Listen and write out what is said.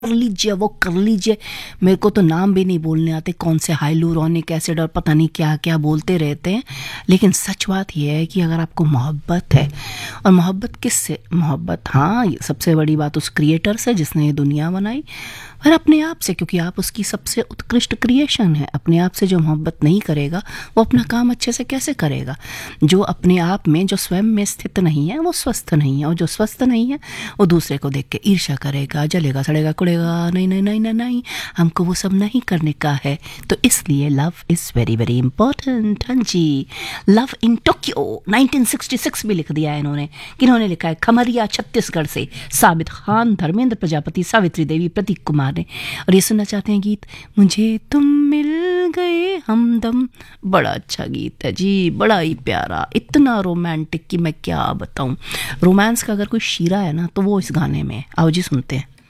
कर लीजिए, वो कर लीजिए। मेरे को तो नाम भी नहीं बोलने आते, कौन से हाइलूरोनिक एसिड और पता नहीं क्या क्या बोलते रहते हैं। लेकिन सच बात यह है कि अगर आपको मोहब्बत है, और मोहब्बत किससे, मोहब्बत हाँ सबसे बड़ी बात उस क्रिएटर से जिसने ये दुनिया बनाई, और अपने आप से, क्योंकि आप उसकी सबसे उत्कृष्ट क्रिएशन है। अपने आप से जो मोहब्बत नहीं करेगा वो अपना काम अच्छे से कैसे करेगा। जो अपने आप में, जो स्वयं में स्थित नहीं है वो स्वस्थ नहीं है, और जो स्वस्थ नहीं है वो दूसरे को देख के ईर्ष्या करेगा, जलेगा, सड़ेगा, कुड़ेगा। नहीं नहीं नहीं नहीं नहीं, हमको वो सब नहीं करने का है। तो इसलिए love is very very important. हाँ जी, लव इन टोक्यो 1966 भी लिख दिया है इन्होंने। किन्होंने लिखा है? खमरिया छत्तीसगढ़ से साबित खान, धर्मेंद्र प्रजापति, सावित्री देवी, प्रतीक कुमार ने। और ये सुनना चाहते हैं गीत मुझे तुम मिल गए हमदम। बड़ा अच्छा गीत है जी, बड़ा ही प्यारा, इतना रोमांटिक कि मैं क्या बताऊं। रोमांस का अगर कोई शीरा है ना तो वो इस गाने में। आओ जी सुनते हैं।